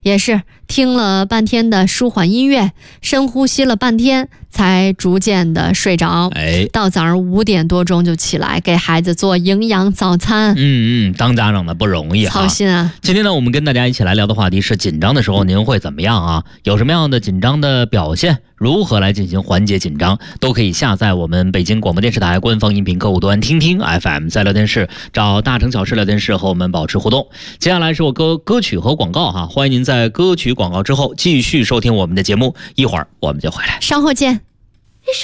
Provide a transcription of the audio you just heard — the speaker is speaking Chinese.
也是听了半天的舒缓音乐，深呼吸了半天，才逐渐的睡着。到早上5点多钟就起来给孩子做营养早餐。 当家长的不容易， 操心啊。 今天呢，我们跟大家一起来聊的话题是紧张的时候您会怎么样啊？有什么样的紧张的表现？如何来进行缓解紧张？都可以下载我们北京广播电视台官方音频客户端听听 FM， 在聊天室找大城小事聊天室和我们保持互动。接下来是我歌曲和广告哈，欢迎您在歌曲广告之后继续收听我们的节目，一会儿我们就回来， 稍后见。